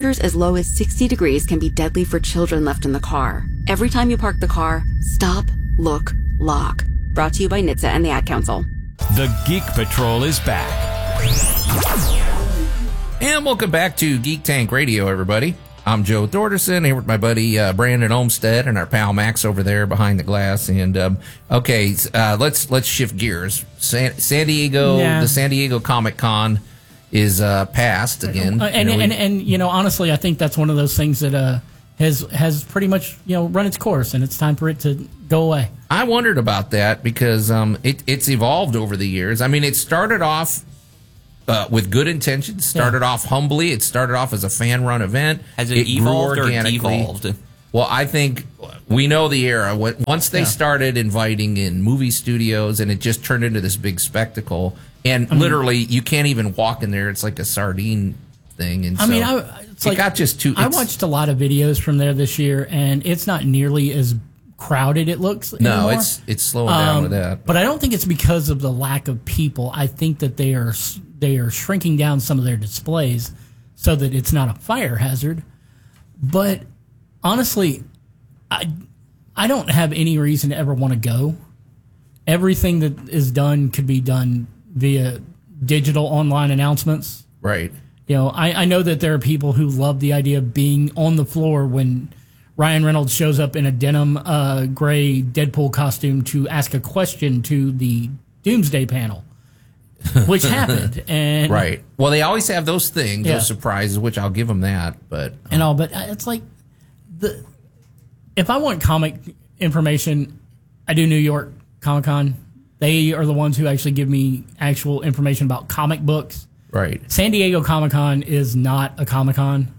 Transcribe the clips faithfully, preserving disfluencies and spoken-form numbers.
Temperatures as low as sixty degrees can be deadly for children left in the car. Every time you park the car, stop, look, lock. Brought to you by N H T S A and the Ad Council. The Geek Patrol is back. And welcome back to Geek Tank Radio, everybody. I'm Joe Thorderson, here with my buddy uh, Brandon Olmstead and our pal Max over there behind the glass. And um, okay, uh, let's let's shift gears. San, San Diego, yeah. the San Diego Comic Con is uh, passed again. Uh, and, you know, and, and and you know, honestly, I think that's one of those things that uh, has has pretty much you know run its course, and it's time for it to go away. I wondered about that because um, it, it's evolved over the years. I mean, it started off. Uh, with good intentions, started yeah. off humbly. It started off as a fan-run event. Has it, it evolved or devolved? Well, I think we know the era. Once they yeah. started inviting in movie studios, and it just turned into this big spectacle. And I mean, literally, you can't even walk in there. It's like a sardine thing. And I so mean, I, it's it like, got just too. I watched a lot of videos from there this year, and it's not nearly as crowded it looks no anymore. it's it's slowing down um, with that, but I don't think it's because of the lack of people. I think that they are they are shrinking down some of their displays so that it's not a fire hazard. But honestly, I I don't have any reason to ever want to go. Everything that is done could be done via digital online announcements, right? You know, I, I know that there are people who love the idea of being on the floor when Ryan Reynolds shows up in a denim uh, gray Deadpool costume to ask a question to the Doomsday panel, which happened. And right. Well, they always have those things, yeah. those surprises, which I'll give them that. But um. and all, but it's like the if I want comic information, I do New York Comic Con. They are the ones who actually give me actual information about comic books. Right. San Diego Comic Con is not a Comic Con.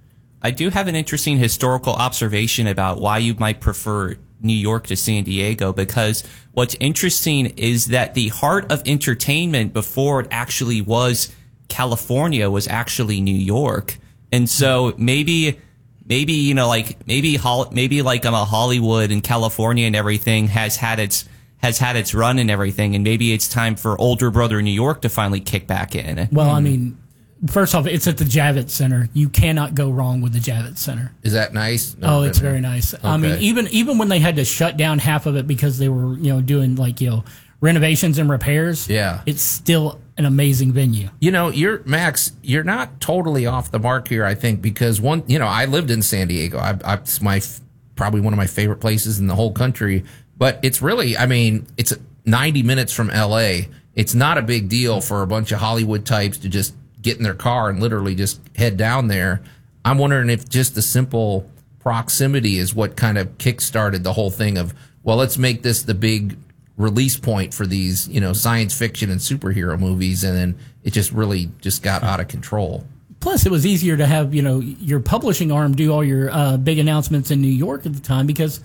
I do have an interesting historical observation about why you might prefer New York to San Diego, because what's interesting is that the heart of entertainment before it actually was California was actually New York. And so maybe, maybe, you know, like maybe, maybe like um, a Hollywood and California and everything has had its, has had its run and everything. And maybe it's time for older brother New York to finally kick back in. Well, I mean, first off, it's at the Javits Center. You cannot go wrong with the Javits Center. Is that nice? No, oh, it's very nice. Okay. I mean, even even when they had to shut down half of it because they were, you know, doing like, you know, renovations and repairs. Yeah. It's still an amazing venue. You know, you're Max, you're not totally off the mark here, I think, because one, you know, I lived in San Diego. I, I, it's my probably one of my favorite places in the whole country, but it's really, I mean, it's ninety minutes from L A. It's not a big deal for a bunch of Hollywood types to just get in their car and literally just head down there. I'm wondering if just the simple proximity is what kind of kick-started the whole thing of, well, let's make this the big release point for these, you know, science fiction and superhero movies, and then it just really just got out of control. Plus, it was easier to have, you know, your publishing arm do all your uh, big announcements in New York at the time because,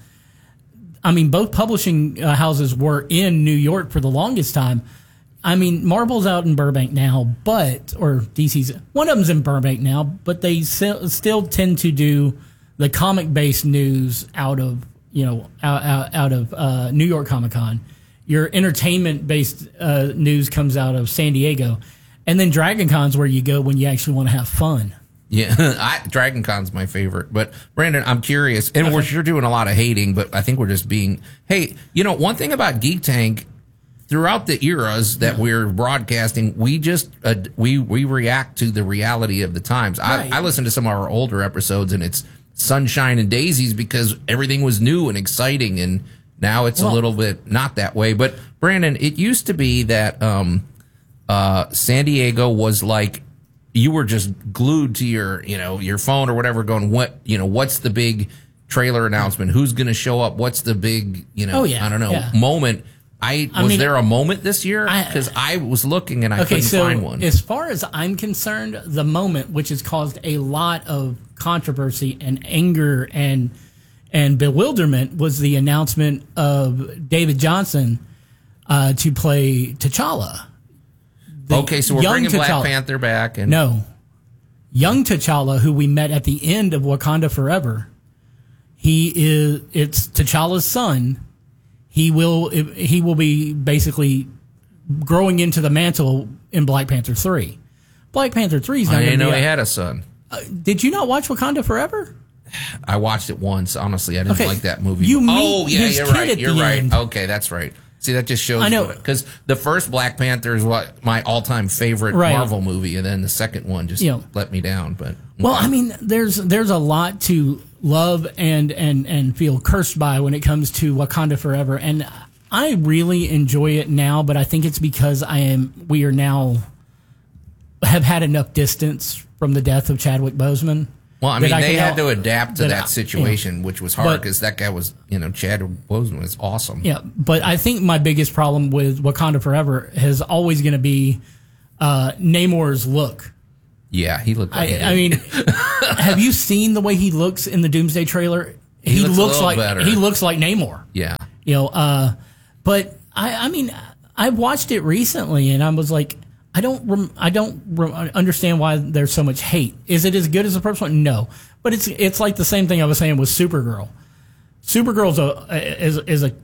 I mean, both publishing uh, houses were in New York for the longest time. I mean, Marvel's out in Burbank now, but, or D C's, one of them's in Burbank now, but they still, still tend to do the comic-based news out of, you know, out, out, out of uh, New York Comic Con. Your entertainment-based uh, news comes out of San Diego. And then Dragon Con's where you go when you actually want to have fun. Yeah, I, Dragon Con's my favorite. But, Brandon, I'm curious, and we're sure doing a lot of hating, but I think we're just being, hey, you know, one thing about Geek Tank, throughout the eras that yeah. we're broadcasting, we just uh, we we react to the reality of the times. Right. I, I listen to some of our older episodes, and it's sunshine and daisies because everything was new and exciting, and now it's well, a little bit not that way. But Brandon, it used to be that um, uh, San Diego was like you were just glued to your you know your phone or whatever, going what you know what's the big trailer announcement? Who's going to show up? What's the big you know oh, yeah, I don't know yeah. moment? I, I was mean, there a moment this year? Because I, I was looking and I okay, couldn't so find one. As far as I'm concerned, the moment which has caused a lot of controversy and anger and and bewilderment was the announcement of David Johnson uh, to play T'Challa. The okay, so we're bringing T'Challa. Black Panther back. And no, young T'Challa, who we met at the end of Wakanda Forever. He is. It's T'Challa's son. He will he will be basically growing into the mantle in Black Panther three. Black Panther three is not I going didn't to know be he a, had a son. Uh, did you not watch Wakanda Forever? I watched it once. Honestly, I didn't Okay. like that movie. You meet oh, yeah, his you're kid right. at You're the right. end. Okay, that's right. See, that just shows. I know. Because the first Black Panther is what my all-time favorite Right. Marvel movie, and then the second one just You know. let me down. But Well, I mean, there's there's a lot to love and and and feel cursed by when it comes to Wakanda Forever, and I really enjoy it now. But I think it's because I am we are now have had enough distance from the death of Chadwick Boseman. Well, I that mean, they can had now- to adapt to that that I- situation, which was hard But- because that guy was, you know, Chad Boseman was awesome. Yeah, but I think my biggest problem with Wakanda Forever is always going to be uh, Namor's look. Yeah, he looked like I, an I mean, idiot. have you seen the way he looks in the Doomsday trailer? He looks a little like better. he looks like Namor. Yeah. You know, uh, but I, I mean, I watched it recently, and I was like, I don't, rem, I don't rem, understand why there's so much hate. Is it as good as the first one? No, but it's it's like the same thing I was saying with Supergirl. Supergirl's a is is a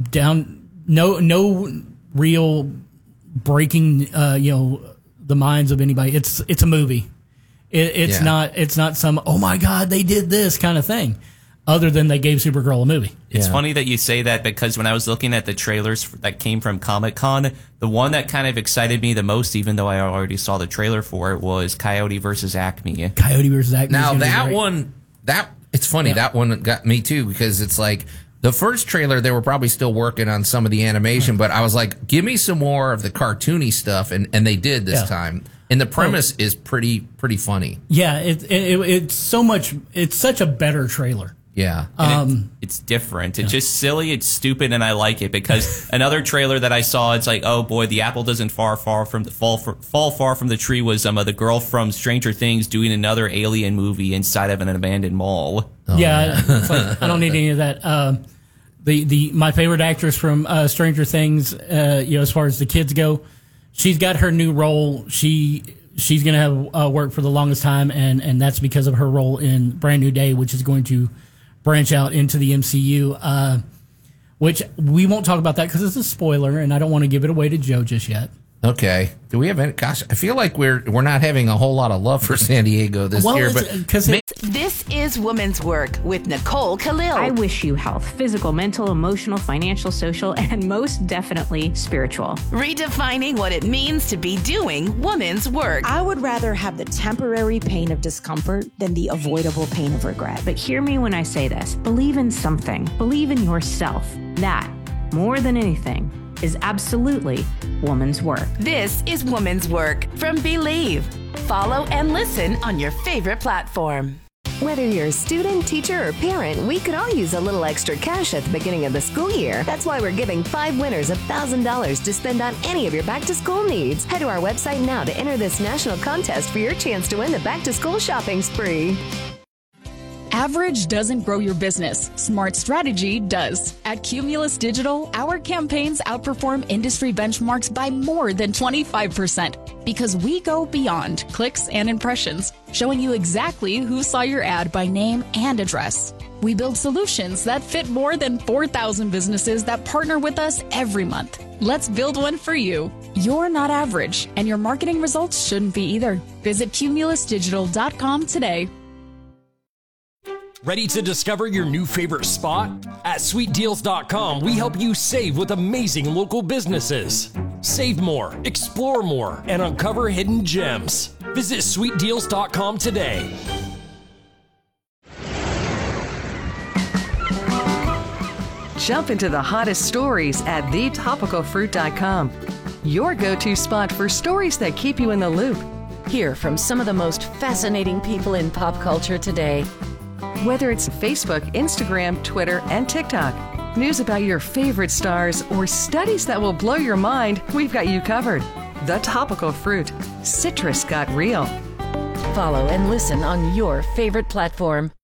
down no no real breaking uh, you know the minds of anybody. It's it's a movie. It, it's Yeah. not it's not some oh my god they did this kind of thing. Other than they gave Supergirl a movie. It's Yeah. funny that you say that because when I was looking at the trailers that came from Comic-Con, the one that kind of excited me the most, even though I already saw the trailer for it, was Coyote versus Acme. Coyote versus Acme. Now is gonna be that great. one, that it's funny. That one got me too because it's like the first trailer. They were probably still working on some of the animation, but I was like, give me some more of the cartoony stuff, and and they did this Yeah. time. And the premise is pretty pretty funny. Yeah, it, it, it it's so much. It's such a better trailer. Yeah. And Um, it, it's different. It's just silly. It's stupid, and I like it because another trailer that I saw, it's like, oh boy, the apple doesn't far far from the fall for, fall far from the tree. Was um, uh, the girl from Stranger Things doing another alien movie inside of an abandoned mall? yeah, it's like, I don't need any of that. Um, the the my favorite actress from uh, Stranger Things, uh, you know, as far as the kids go, she's got her new role. She she's gonna have uh, work for the longest time, and and that's because of her role in Brand New Day, which is going to branch out into the M C U. Uh, which we won't talk about that because it's a spoiler, and I don't want to give it away to Joe just yet. Okay. Do we have any? Gosh, I feel like we're we're not having a whole lot of love for San Diego this Well, year, it's- but 'cause it- This is Women's Work with Nicole Khalil. I wish you health, physical, mental, emotional, financial, social, and most definitely spiritual. Redefining what it means to be doing women's work. I would rather have the temporary pain of discomfort than the avoidable pain of regret. But hear me when I say this. Believe in something. Believe in yourself. That, more than anything, is absolutely woman's work. This is Women's Work from Believe. Follow and listen on your favorite platform. Whether you're a student, teacher, or parent, we could all use a little extra cash at the beginning of the school year. That's why we're giving five winners one thousand dollars to spend on any of your back-to-school needs. Head to our website now to enter this national contest for your chance to win the back-to-school shopping spree. Average doesn't grow your business. Smart strategy does. At Cumulus Digital, our campaigns outperform industry benchmarks by more than twenty-five percent because we go beyond clicks and impressions, showing you exactly who saw your ad by name and address. We build solutions that fit more than four thousand businesses that partner with us every month. Let's build one for you. You're not average, and your marketing results shouldn't be either. Visit cumulus digital dot com today. Ready to discover your new favorite spot? At sweet deals dot com, we help you save with amazing local businesses. Save more, explore more, and uncover hidden gems. Visit sweet deals dot com today. Jump into the hottest stories at the topical fruit dot com. Your go-to spot for stories that keep you in the loop. Hear from some of the most fascinating people in pop culture today. Whether it's Facebook, Instagram, Twitter, and TikTok, news about your favorite stars, or studies that will blow your mind, we've got you covered. The Topical Fruit. Citrus got real. Follow and listen on your favorite platform.